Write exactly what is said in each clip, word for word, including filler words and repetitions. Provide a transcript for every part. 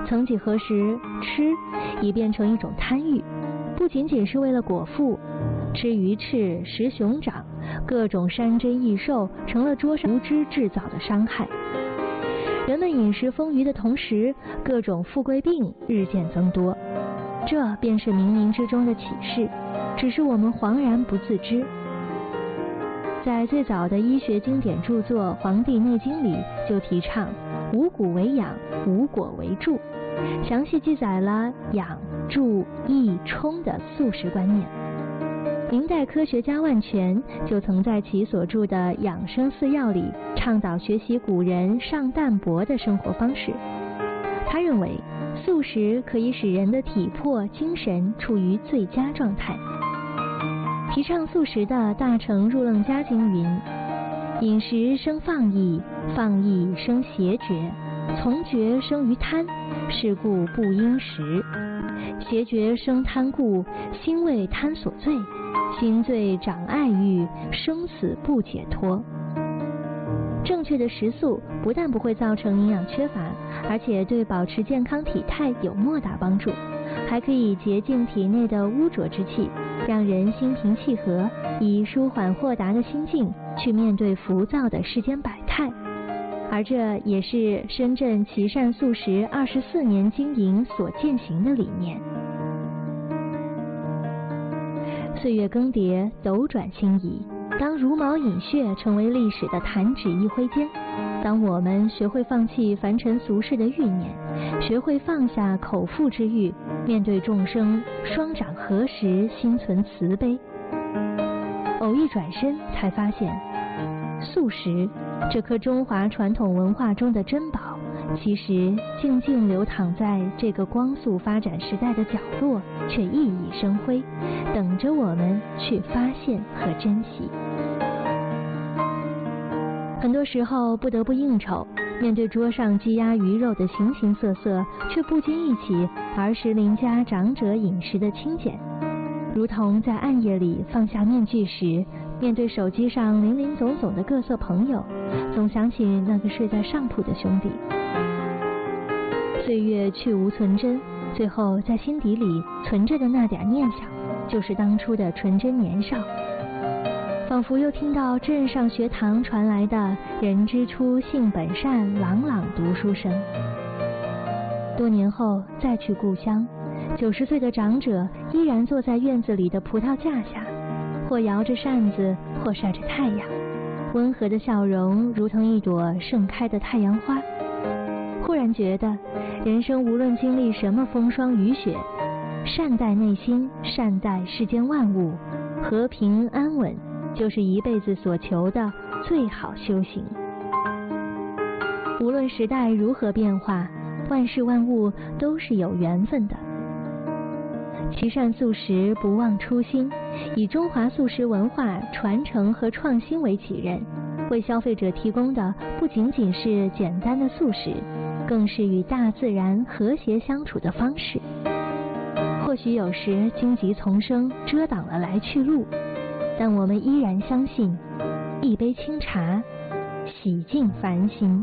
曾几何时，吃已变成一种贪欲，不仅仅是为了果腹，吃鱼翅、食熊掌，各种山珍异兽成了桌上无知制造的伤害。人们饮食丰腴的同时，各种富贵病日渐增多，这便是冥冥之中的启示，只是我们惶然不自知。在最早的医学经典著作《黄帝内经》里就提倡五谷为养，五果为助，详细记载了养、助、益、充的素食观念。明代科学家万全就曾在其所著的《养生四要》里倡导学习古人上淡泊的生活方式。他认为素食可以使人的体魄、精神处于最佳状态。提倡素食的大乘入楞伽经云：饮食生放逸，放逸生邪觉，从觉生于贪，是故不应食。邪觉生贪故，心为贪所醉，心醉长爱欲，生死不解脱。正确的食素不但不会造成营养缺乏，而且对保持健康体态有莫大帮助，还可以洁净体内的污浊之气，让人心平气和，以舒缓豁达的心境去面对浮躁的世间百态。而这也是深圳琦善素食二十四年经营所践行的理念。岁月更迭，斗转星移，当茹毛饮血成为历史的弹指一挥间，当我们学会放弃凡尘俗世的欲念，学会放下口腹之欲，面对众生双掌合十，心存慈悲，偶一转身才发现，素食这颗中华传统文化中的珍宝，其实静静流淌在这个光速发展时代的角落，却熠熠生辉，等着我们去发现和珍惜。很多时候不得不应酬，面对桌上鸡鸭鱼肉的形形色色，却不禁忆起儿时邻家长者饮食的清简，如同在暗夜里放下面具时，面对手机上林林总总的各色朋友，总想起那个睡在上铺的兄弟。岁月去无存真，最后在心底里存着的那点念想，就是当初的纯真年少。仿佛又听到镇上学堂传来的人之初性本善朗朗读书声。多年后再去故乡，九十岁的长者依然坐在院子里的葡萄架下，或摇着扇子，或晒着太阳，温和的笑容如同一朵盛开的太阳花。忽然觉得人生无论经历什么风霜雨雪，善待内心，善待世间万物，和平安稳就是一辈子所求的最好修行。无论时代如何变化，万事万物都是有缘分的。琦善素食不忘初心，以中华素食文化传承和创新为己任，为消费者提供的不仅仅是简单的素食，更是与大自然和谐相处的方式。或许有时荆棘丛生遮挡了来去路，但我们依然相信，一杯清茶洗净烦心。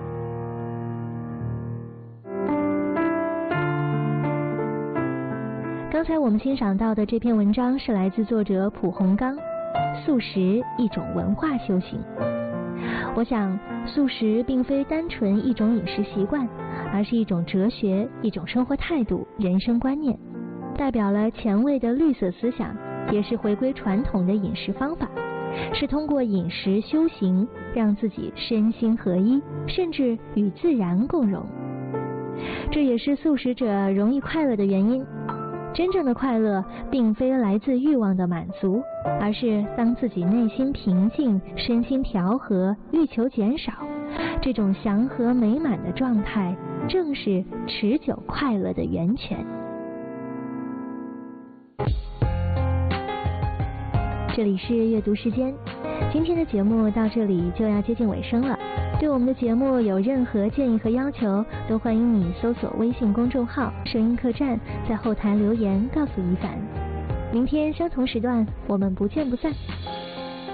刚才我们欣赏到的这篇文章是来自作者蒲洪刚，素食一种文化修行。我想素食并非单纯一种饮食习惯，而是一种哲学，一种生活态度，人生观念，代表了前卫的绿色思想，也是回归传统的饮食方法，是通过饮食修行让自己身心合一，甚至与自然共融。这也是素食者容易快乐的原因。真正的快乐并非来自欲望的满足，而是当自己内心平静，身心调和，欲求减少，这种祥和美满的状态正是持久快乐的源泉。这里是阅读时间，今天的节目到这里就要接近尾声了。对我们的节目有任何建议和要求，都欢迎你搜索微信公众号声音客栈，在后台留言告诉一凡。明天相同时段我们不见不散。